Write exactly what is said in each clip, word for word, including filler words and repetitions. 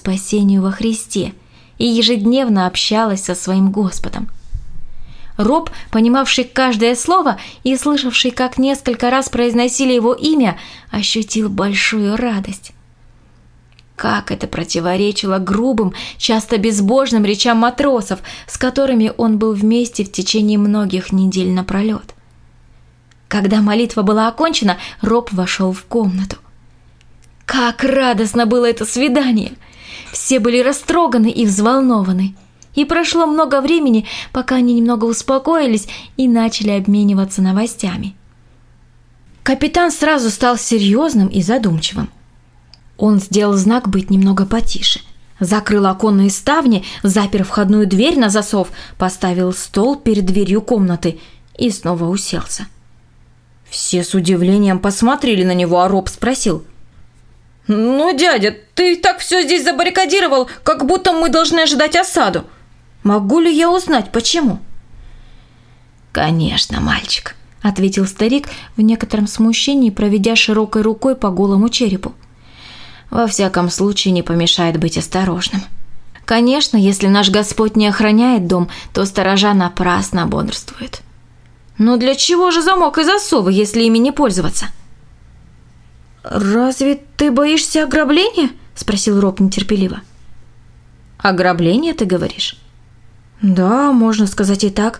спасению во Христе и ежедневно общалась со своим Господом. Роб, понимавший каждое слово и слышавший, как несколько раз произносили его имя, ощутил большую радость. Как это противоречило грубым, часто безбожным речам матросов, с которыми он был вместе в течение многих недель напролет. Когда молитва была окончена, Роб вошел в комнату. Как радостно было это свидание! Все были растроганы и взволнованы. И прошло много времени, пока они немного успокоились и начали обмениваться новостями. Капитан сразу стал серьезным и задумчивым. Он сделал знак быть немного потише, закрыл оконные ставни, запер входную дверь на засов, поставил стол перед дверью комнаты и снова уселся. Все с удивлением посмотрели на него, а Роб спросил: «Ну, дядя, ты так все здесь забаррикадировал, как будто мы должны ожидать осаду. Могу ли я узнать, почему?» «Конечно, мальчик», — ответил старик в некотором смущении, проведя широкой рукой по голому черепу. «Во всяком случае, не помешает быть осторожным. Конечно, если наш Господь не охраняет дом, то сторожа напрасно бодрствуют. Но для чего же замок и засовы, если ими не пользоваться?» «Разве ты боишься ограбления?» — спросил Роб нетерпеливо. «Ограбление, ты говоришь?» «Да, можно сказать и так».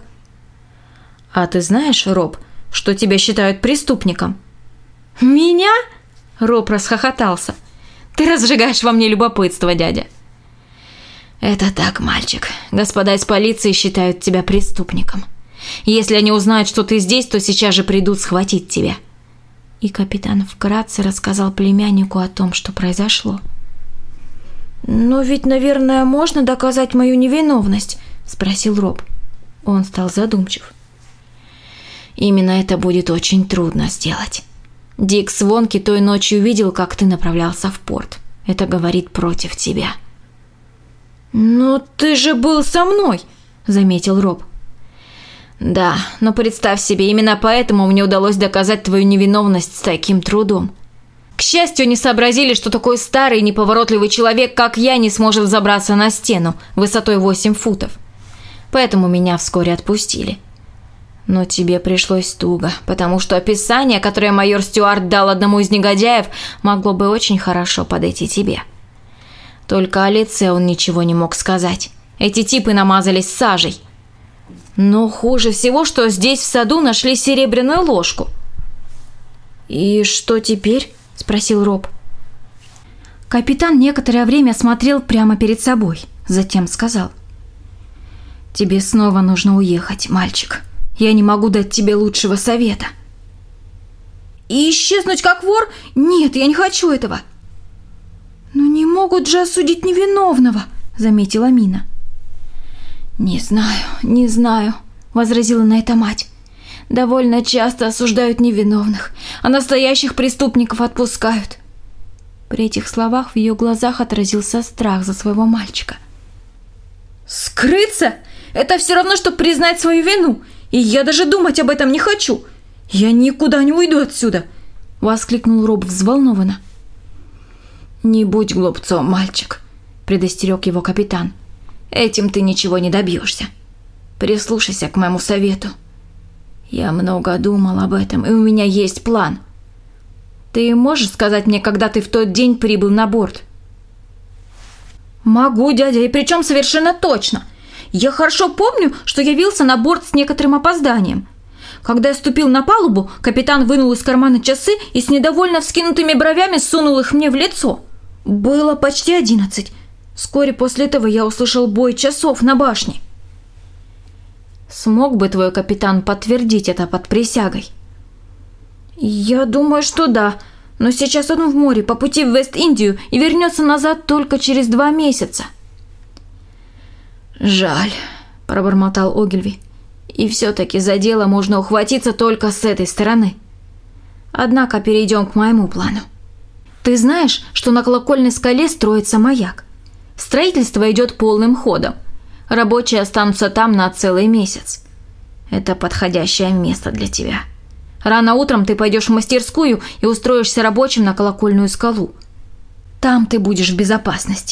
«А ты знаешь, Роб, что тебя считают преступником?» «Меня?» — Роб расхохотался. «Ты разжигаешь во мне любопытство, дядя». «Это так, мальчик. Господа из полиции считают тебя преступником. Если они узнают, что ты здесь, то сейчас же придут схватить тебя». И капитан вкратце рассказал племяннику о том, что произошло. «Но ведь, наверное, можно доказать мою невиновность?» – спросил Роб. Он стал задумчив. «Именно это будет очень трудно сделать. Дик Свонки той ночью видел, как ты направлялся в порт. Это говорит против тебя». «Но ты же был со мной!» – заметил Роб. «Да, но представь себе, именно поэтому мне удалось доказать твою невиновность с таким трудом. К счастью, не сообразили, что такой старый и неповоротливый человек, как я, не сможет забраться на стену высотой восемь футов. Поэтому меня вскоре отпустили. Но тебе пришлось туго, потому что описание, которое майор Стюарт дал одному из негодяев, могло бы очень хорошо подойти тебе. Только о лице он ничего не мог сказать. Эти типы намазались сажей. Но хуже всего, что здесь в саду нашли серебряную ложку». «И что теперь?» – спросил Роб. Капитан некоторое время смотрел прямо перед собой, затем сказал: «Тебе снова нужно уехать, мальчик. Я не могу дать тебе лучшего совета». «И исчезнуть как вор? Нет, я не хочу этого». «Но не могут же осудить невиновного», – заметила Мина. «Не знаю, не знаю», – возразила на это мать. «Довольно часто осуждают невиновных, а настоящих преступников отпускают». При этих словах в ее глазах отразился страх за своего мальчика. «Скрыться? Это все равно, что признать свою вину, и я даже думать об этом не хочу. Я никуда не уйду отсюда», – воскликнул Роб взволнованно. «Не будь глупцом, мальчик», – предостерег его капитан. «Этим ты ничего не добьешься. Прислушайся к моему совету. Я много думал об этом, и у меня есть план. Ты можешь сказать мне, когда ты в тот день прибыл на борт?» «Могу, дядя, и причем совершенно точно. Я хорошо помню, что явился на борт с некоторым опозданием. Когда я ступил на палубу, капитан вынул из кармана часы и с недовольно вскинутыми бровями сунул их мне в лицо. Было почти одиннадцать. Вскоре после этого я услышал бой часов на башне». «Смог бы твой капитан подтвердить это под присягой?» «Я думаю, что да, но сейчас он в море по пути в Вест-Индию и вернется назад только через два месяца». «Жаль», – пробормотал Огилви. «И все-таки за дело можно ухватиться только с этой стороны. Однако перейдем к моему плану. Ты знаешь, что на Колокольной скале строится маяк? Строительство идет полным ходом. Рабочие останутся там на целый месяц. Это подходящее место для тебя. Рано утром ты пойдешь в мастерскую и устроишься рабочим на Колокольную скалу. Там ты будешь в безопасности.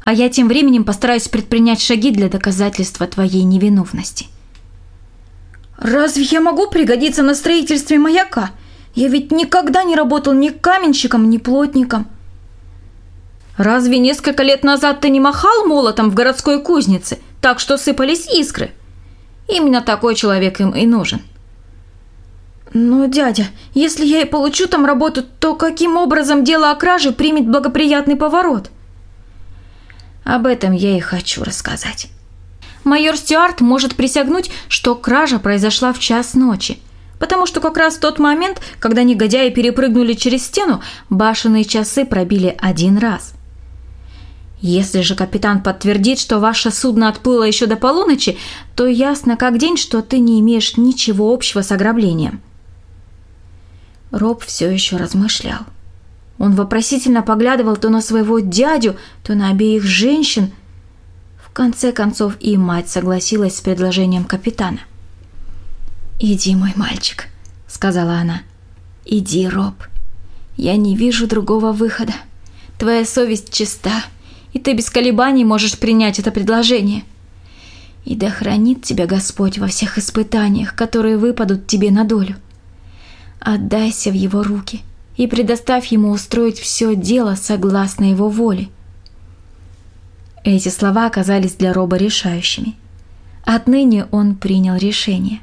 а я тем временем постараюсь предпринять шаги для доказательства твоей невиновности». «Разве я могу пригодиться на строительстве маяка? Я ведь никогда не работал ни каменщиком, ни плотником». «Разве несколько лет назад ты не махал молотом в городской кузнице, так что сыпались искры? Именно такой человек им и нужен». «Но, дядя, если я и получу там работу, то каким образом дело о краже примет благоприятный поворот?» «Об этом я и хочу рассказать. Майор Стюарт может присягнуть, что кража произошла в час ночи, потому что как раз в тот момент, когда негодяи перепрыгнули через стену, башенные часы пробили один раз. Если же капитан подтвердит, что ваше судно отплыло еще до полуночи, то ясно как день, что ты не имеешь ничего общего с ограблением». Роб все еще размышлял. Он вопросительно поглядывал то на своего дядю, то на обеих женщин. В конце концов и мать согласилась с предложением капитана. «Иди, мой мальчик», — сказала она. «Иди, Роб. Я не вижу другого выхода. Твоя совесть чиста, и ты без колебаний можешь принять это предложение. И да хранит тебя Господь во всех испытаниях, которые выпадут тебе на долю. Отдайся в его руки и предоставь ему устроить все дело согласно его воле». Эти слова оказались для Роба решающими. Отныне он принял решение.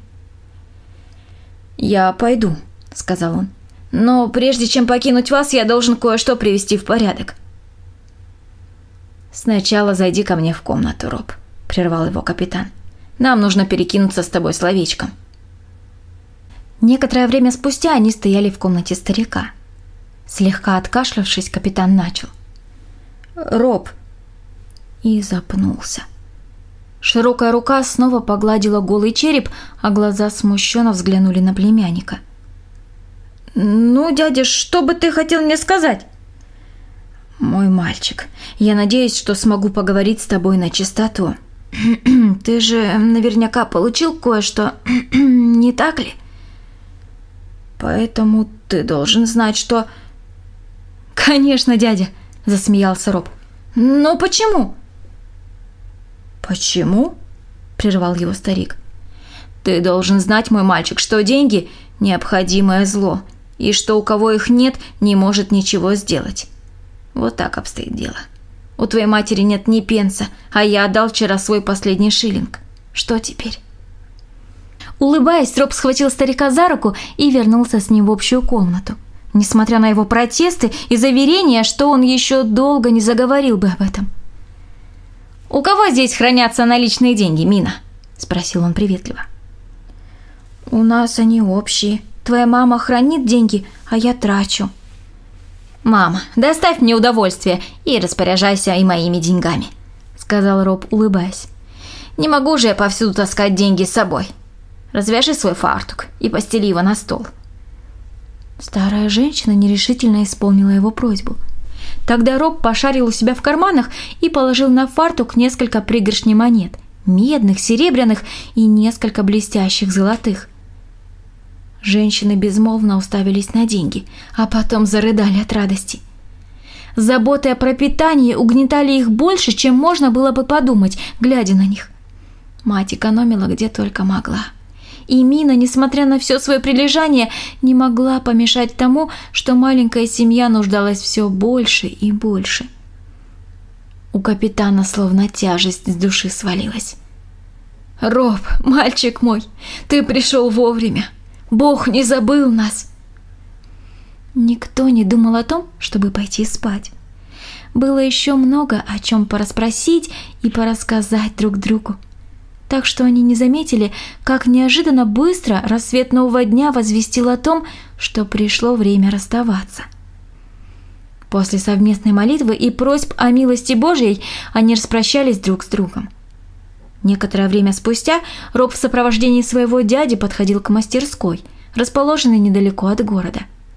«Я пойду», — сказал он, — «но прежде чем покинуть вас, я должен кое-что привести в порядок». «Сначала зайди ко мне в комнату, Роб», — прервал его капитан. «Нам нужно перекинуться с тобой словечком». Некоторое время спустя они стояли в комнате старика. Слегка откашлявшись, капитан начал. «Роб!» И запнулся. Широкая рука снова погладила голый череп, а глаза смущенно взглянули на племянника. «Ну, дядя, что бы ты хотел мне сказать?» «Мой мальчик, я надеюсь, что смогу поговорить с тобой на чистоту. Ты же наверняка получил кое-что, не так ли? Поэтому ты должен знать, что...» «Конечно, дядя», — засмеялся Роб. «Но почему?» «Почему?» — прервал его старик. «Ты должен знать, мой мальчик, что деньги — необходимое зло, и что у кого их нет, не может ничего сделать. Вот так обстоит дело. У твоей матери нет ни пенса, а я отдал вчера свой последний шиллинг. Что теперь?» Улыбаясь, Роб схватил старика за руку и вернулся с ним в общую комнату, несмотря на его протесты и заверения, что он еще долго не заговорил бы об этом. «У кого здесь хранятся наличные деньги, Мина?» – спросил он приветливо. «У нас они общие. Твоя мама хранит деньги, а я трачу». «Мама, доставь мне удовольствие и распоряжайся и моими деньгами», – сказал Роб, улыбаясь. «Не могу же я повсюду таскать деньги с собой. Развяжи свой фартук и постели его на стол». Старая женщина нерешительно исполнила его просьбу. Тогда Роб пошарил у себя в карманах и положил на фартук несколько пригоршней монет, медных, серебряных и несколько блестящих золотых. Женщины безмолвно уставились на деньги, а потом зарыдали от радости. Заботы о пропитании угнетали их больше, чем можно было бы подумать, глядя на них. Мать экономила где только могла. И Мина, несмотря на все свое прилежание, не могла помешать тому, что маленькая семья нуждалась все больше и больше. У капитана словно тяжесть с души свалилась. «Роб, мальчик мой, ты пришел вовремя. Бог не забыл нас». Никто не думал о том, чтобы пойти спать. Было еще много о чем порасспросить и порассказать друг другу. Так что они не заметили, как неожиданно быстро рассвет нового дня возвестил о том, что пришло время расставаться. После совместной молитвы и просьб о милости Божьей они распрощались друг с другом. Некоторое время спустя Роб в сопровождении своего дяди подходил к мастерской, расположенной недалеко от города.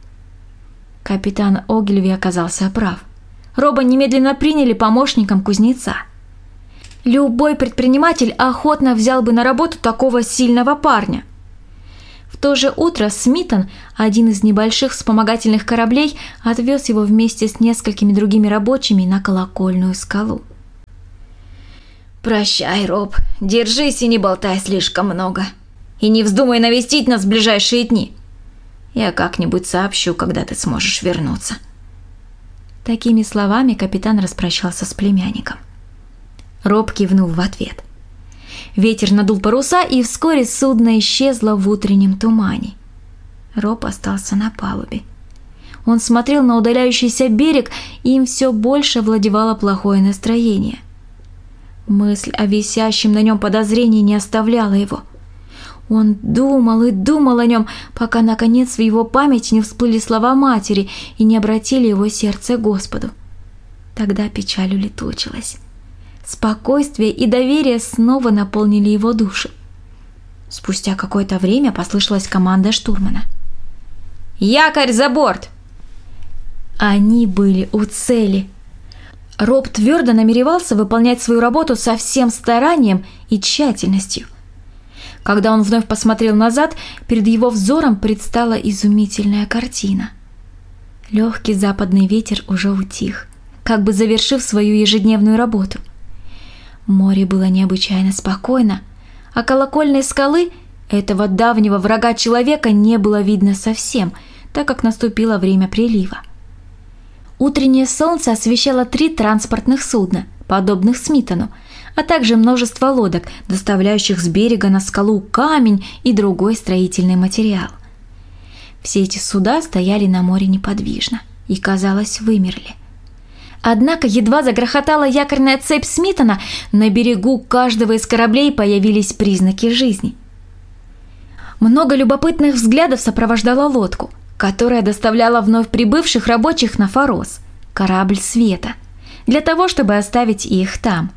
Капитан Огильви оказался прав. Роба немедленно приняли помощником кузнеца. Любой предприниматель охотно взял бы на работу такого сильного парня. В то же утро Смитон, один из небольших вспомогательных кораблей, отвез его вместе с несколькими другими рабочими на Колокольную скалу. «Прощай, Роб, держись и не болтай слишком много. И не вздумай навестить нас в ближайшие дни. Я как-нибудь сообщу, когда ты сможешь вернуться». Такими словами капитан распрощался с племянником. Роб кивнул в ответ. Ветер надул паруса, и вскоре судно исчезло в утреннем тумане. Роб остался на палубе. Он смотрел на удаляющийся берег, и им все больше овладевало плохое настроение. Мысль о висящем на нем подозрении не оставляла его. Он думал и думал о нем, пока, наконец, в его память не всплыли слова матери и не обратили его сердце к Господу. Тогда печаль улетучилась. Спокойствие и доверие снова наполнили его душу. Спустя какое-то время послышалась команда штурмана. «Якорь за борт!» Они были у цели. Роб твердо намеревался выполнять свою работу со всем старанием и тщательностью. Когда он вновь посмотрел назад, перед его взором предстала изумительная картина. Легкий западный ветер уже утих, как бы завершив свою ежедневную работу. Море было необычайно спокойно, а колокольной скалы, этого давнего врага человека, не было видно совсем, так как наступило время прилива. Утреннее солнце освещало три транспортных судна, подобных Смитону, а также множество лодок, доставляющих с берега на скалу камень и другой строительный материал. Все эти суда стояли на море неподвижно и, казалось, вымерли. Однако едва загрохотала якорная цепь Смитона, на берегу каждого из кораблей появились признаки жизни. Много любопытных взглядов сопровождало лодку, которая доставляла вновь прибывших рабочих на Форос, корабль света, для того, чтобы оставить их там.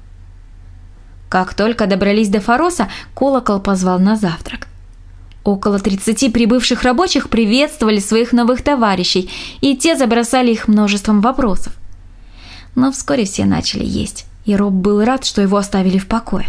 Как только добрались до Фороса, колокол позвал на завтрак. Около тридцати прибывших рабочих приветствовали своих новых товарищей, и те забросали их множеством вопросов. Но вскоре все начали есть, и Роб был рад, что его оставили в покое.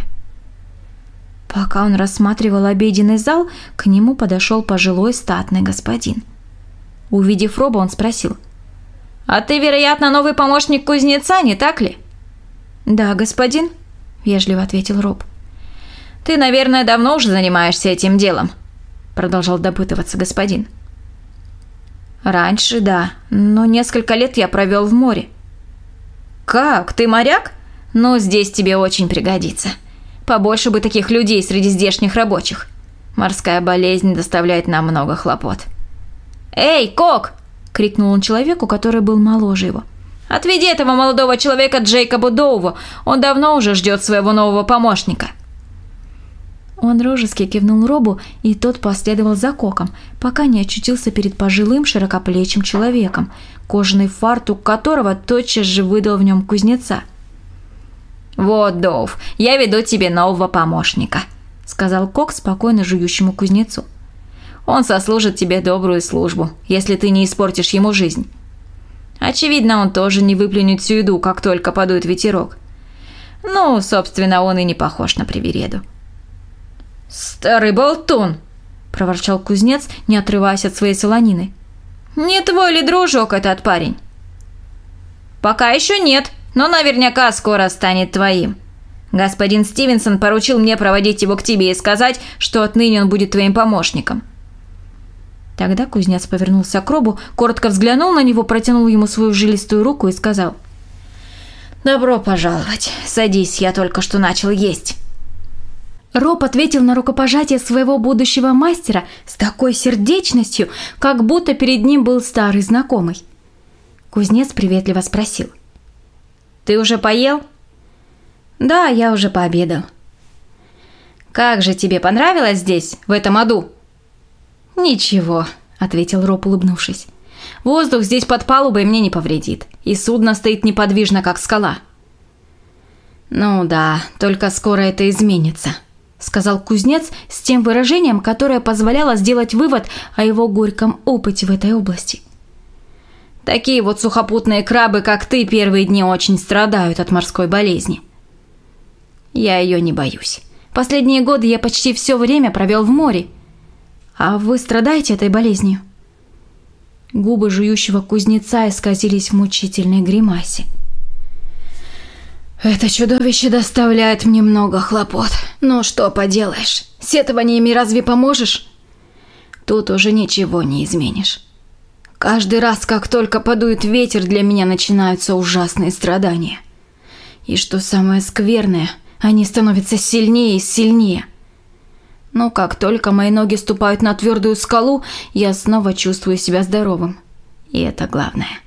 Пока он рассматривал обеденный зал, к нему подошел пожилой статный господин. Увидев Роба, он спросил: «А ты, вероятно, новый помощник кузнеца, не так ли?» «Да, господин», – вежливо ответил Роб. «Ты, наверное, давно уже занимаешься этим делом», – продолжал допытываться господин. «Раньше, да, но несколько лет я провел в море». «Как? Ты моряк? Ну, здесь тебе очень пригодится. Побольше бы таких людей среди здешних рабочих. Морская болезнь доставляет нам много хлопот». «Эй, Кок!» – крикнул он человеку, который был моложе его. «Отведи этого молодого человека Джейкобу Доуву, он давно уже ждет своего нового помощника». Он дружески кивнул Робу, и тот последовал за Коком, пока не очутился перед пожилым широкоплечим человеком, кожаный фартук которого тотчас же выдал в нем кузнеца. «Вот, Доув, я веду тебе нового помощника», – сказал Кок спокойно жующему кузнецу. «Он сослужит тебе добрую службу, если ты не испортишь ему жизнь. Очевидно, он тоже не выплюнет всю еду, как только подует ветерок. Ну, собственно, он и не похож на привереду». «Старый болтун!» – проворчал кузнец, не отрываясь от своей солонины. «Не твой ли дружок этот парень?» «Пока еще нет, но наверняка скоро станет твоим. Господин Стивенсон поручил мне проводить его к тебе и сказать, что отныне он будет твоим помощником». Тогда кузнец повернулся к Робу, коротко взглянул на него, протянул ему свою жилистую руку и сказал: «Добро пожаловать. Садись, я только что начал есть». Роб ответил на рукопожатие своего будущего мастера с такой сердечностью, как будто перед ним был старый знакомый. Кузнец приветливо спросил: «Ты уже поел?» «Да, я уже пообедал». «Как же тебе понравилось здесь, в этом аду?» «Ничего», — ответил Роб, улыбнувшись. «Воздух здесь под палубой мне не повредит, и судно стоит неподвижно, как скала». «Ну да, только скоро это изменится», — сказал кузнец с тем выражением, которое позволяло сделать вывод о его горьком опыте в этой области. «Такие вот сухопутные крабы, как ты, первые дни очень страдают от морской болезни». «Я ее не боюсь. Последние годы я почти все время провел в море. А вы страдаете этой болезнью?» Губы жующего кузнеца исказились в мучительной гримасе. Это чудовище доставляет мне много хлопот. Но что поделаешь, сетованиями разве поможешь? Тут уже ничего не изменишь. Каждый раз, как только подует ветер, для меня начинаются ужасные страдания. И что самое скверное, они становятся сильнее и сильнее. Но как только мои ноги ступают на твердую скалу, я снова чувствую себя здоровым. И это главное.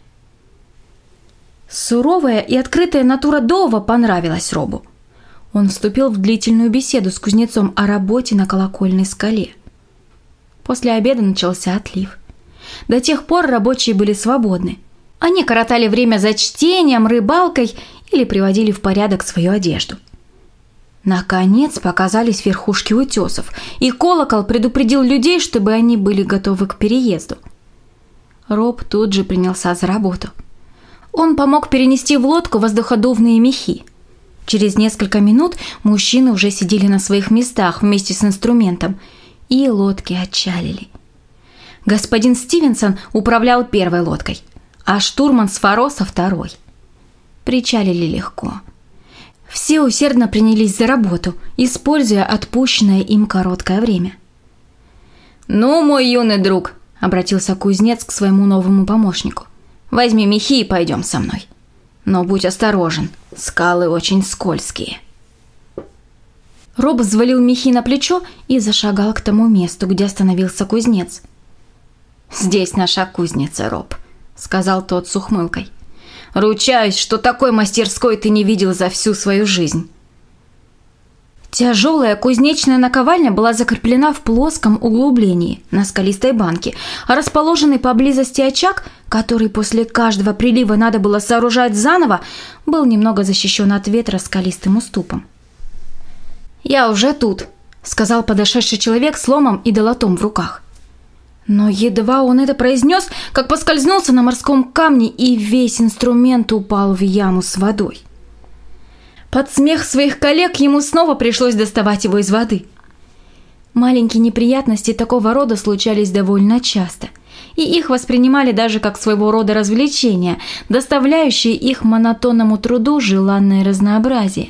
Суровая и открытая натура Доува понравилась Робу. Он вступил в длительную беседу с кузнецом о работе на колокольной скале. После обеда начался отлив. До тех пор рабочие были свободны. Они коротали время за чтением, рыбалкой или приводили в порядок свою одежду. Наконец показались верхушки утесов, и колокол предупредил людей, чтобы они были готовы к переезду. Роб тут же принялся за работу. Он помог перенести в лодку воздуходувные мехи. Через несколько минут мужчины уже сидели на своих местах вместе с инструментом, и лодки отчалили. Господин Стивенсон управлял первой лодкой, а штурман Сфороса второй. Причалили легко. Все усердно принялись за работу, используя отпущенное им короткое время. «Ну, мой юный друг», — обратился кузнец к своему новому помощнику, — «возьми мехи и пойдем со мной. Но будь осторожен, скалы очень скользкие». Роб взвалил мехи на плечо и зашагал к тому месту, где остановился кузнец. «Здесь наша кузница, Роб», — сказал тот с ухмылкой. «Ручаюсь, что такой мастерской ты не видел за всю свою жизнь». Тяжелая кузнечная наковальня была закреплена в плоском углублении на скалистой банке, а расположенный поблизости очаг, который после каждого прилива надо было сооружать заново, был немного защищен от ветра скалистым уступом. «Я уже тут», — сказал подошедший человек с ломом и долотом в руках. Но едва он это произнес, как поскользнулся на морском камне, и весь инструмент упал в яму с водой. Под смех своих коллег ему снова пришлось доставать его из воды. Маленькие неприятности такого рода случались довольно часто, и их воспринимали даже как своего рода развлечения, доставляющие их монотонному труду желанное разнообразие.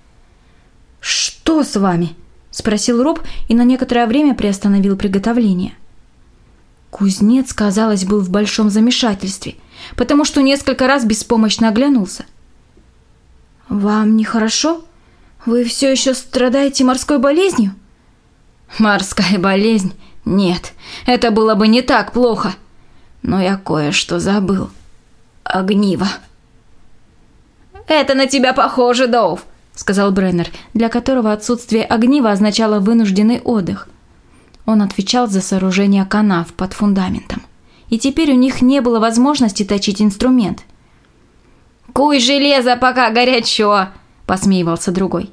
«Что с вами?» – спросил Роб и на некоторое время приостановил приготовление. Кузнец, казалось, был в большом замешательстве, потому что несколько раз беспомощно оглянулся. «Вам нехорошо? Вы все еще страдаете морской болезнью?» «Морская болезнь? Нет, это было бы не так плохо. Но я кое-что забыл. Огниво». «Это на тебя похоже, Доув», — сказал Бреннер, для которого отсутствие огнива означало вынужденный отдых. Он отвечал за сооружение канав под фундаментом, и теперь у них не было возможности точить инструмент. «Куй железо, пока горячо!» – посмеивался другой.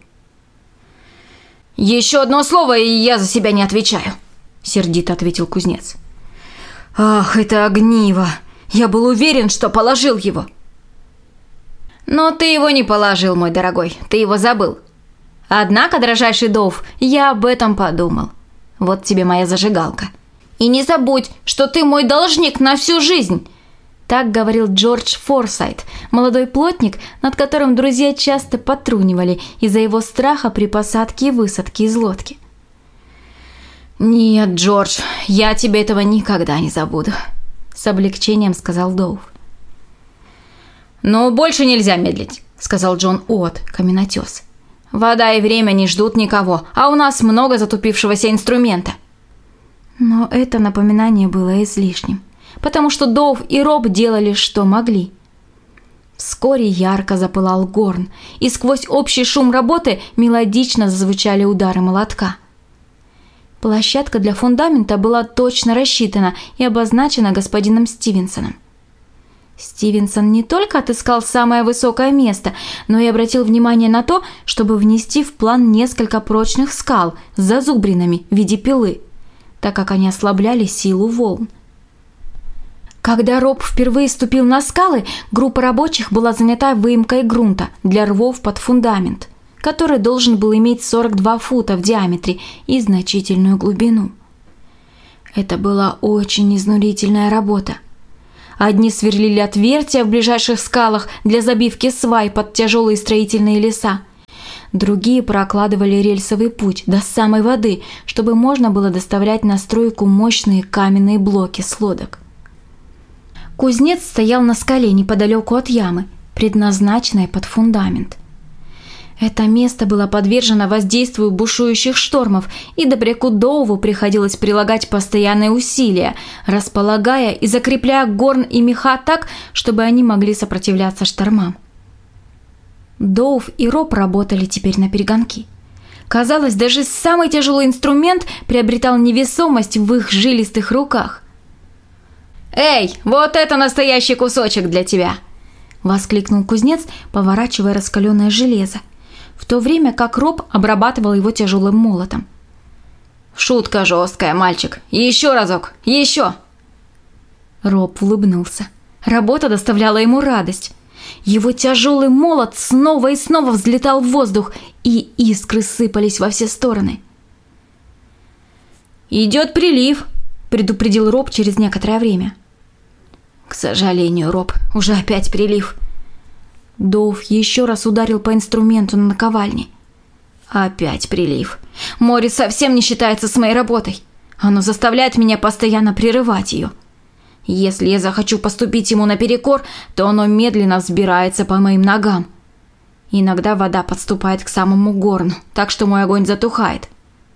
«Еще одно слово, и я за себя не отвечаю», – сердито ответил кузнец. «Ах, это огниво! Я был уверен, что положил его». «Но ты его не положил, мой дорогой, ты его забыл. Однако, дрожайший Доув, я об этом подумал. Вот тебе моя зажигалка. И не забудь, что ты мой должник на всю жизнь!» Так говорил Джордж Форсайт, молодой плотник, над которым друзья часто подтрунивали из-за его страха при посадке и высадке из лодки. «Нет, Джордж, я тебе этого никогда не забуду», — с облегчением сказал Доув. «Но больше нельзя медлить», — сказал Джон Уотт, каменотес. «Вода и время не ждут никого, а у нас много затупившегося инструмента». Но это напоминание было излишним, потому что Доув и Роб делали, что могли. Вскоре ярко запылал горн, и сквозь общий шум работы мелодично зазвучали удары молотка. Площадка для фундамента была точно рассчитана и обозначена господином Стивенсоном. Стивенсон не только отыскал самое высокое место, но и обратил внимание на то, чтобы внести в план несколько прочных скал с зазубринами в виде пилы, так как они ослабляли силу волн. Когда Роб впервые ступил на скалы, группа рабочих была занята выемкой грунта для рвов под фундамент, который должен был иметь сорок два фута в диаметре и значительную глубину. Это была очень изнурительная работа. Одни сверлили отверстия в ближайших скалах для забивки свай под тяжелые строительные леса. Другие прокладывали рельсовый путь до самой воды, чтобы можно было доставлять на стройку мощные каменные блоки с лодок. Кузнец стоял на скале неподалеку от ямы, предназначенной под фундамент. Это место было подвержено воздействию бушующих штормов, и добряку Доуву приходилось прилагать постоянные усилия, располагая и закрепляя горн и меха так, чтобы они могли сопротивляться штормам. Доув и Роб работали теперь на перегонки. Казалось, даже самый тяжелый инструмент приобретал невесомость в их жилистых руках. «Эй, вот это настоящий кусочек для тебя!» – воскликнул кузнец, поворачивая раскаленное железо, в то время как Роб обрабатывал его тяжелым молотом. «Шутка жесткая, мальчик! Еще разок! Еще!» Роб улыбнулся. Работа доставляла ему радость. Его тяжелый молот снова и снова взлетал в воздух, и искры сыпались во все стороны. «Идет прилив», – предупредил Роб через некоторое время. «К сожалению, Роб, уже опять прилив». Доув еще раз ударил по инструменту на наковальне. «Опять прилив. Море совсем не считается с моей работой. Оно заставляет меня постоянно прерывать ее. Если я захочу поступить ему наперекор, то оно медленно взбирается по моим ногам. Иногда вода подступает к самому горну, так что мой огонь затухает».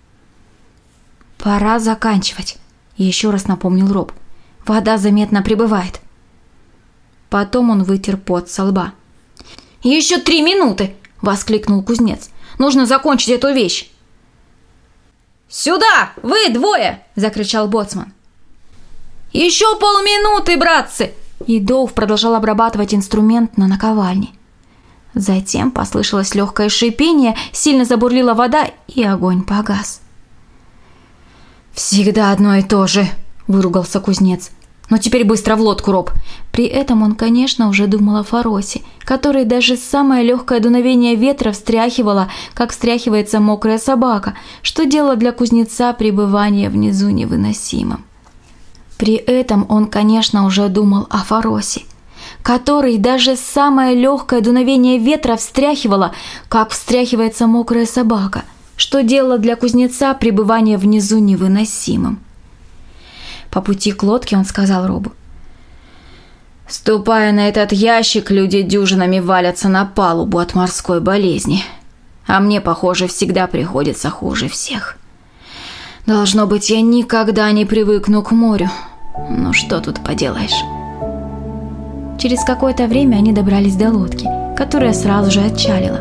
«Пора заканчивать», – еще раз напомнил Роб. «Вода заметно прибывает». Потом он вытер пот со лба. «Еще три минуты!» – воскликнул кузнец. «Нужно закончить эту вещь!» «Сюда! Вы двое!» – закричал боцман. «Еще полминуты, братцы!» И Доув продолжал обрабатывать инструмент на наковальне. Затем послышалось легкое шипение, сильно забурлила вода, и огонь погас. «Всегда одно и то же!» – выругался кузнец. «Но теперь быстро в лодку, Роб!» При этом он, конечно, уже думал о Фаросе, который даже самое легкое дуновение ветра встряхивало, как встряхивается мокрая собака, что делало для кузнеца пребывание внизу невыносимым. При этом он, конечно, уже думал о Фаросе, который даже самое легкое дуновение ветра встряхивало, как встряхивается мокрая собака, что делало для кузнеца пребывание внизу невыносимым. По пути к лодке он сказал Робу: «Ступая на этот ящик, люди дюжинами валятся на палубу от морской болезни, а мне, похоже, всегда приходится хуже всех. Должно быть, я никогда не привыкну к морю. Ну что тут поделаешь?» Через какое-то время они добрались до лодки, которая сразу же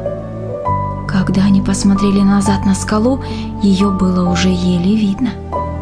отчалила. Когда они посмотрели назад на скалу, ее было уже еле видно.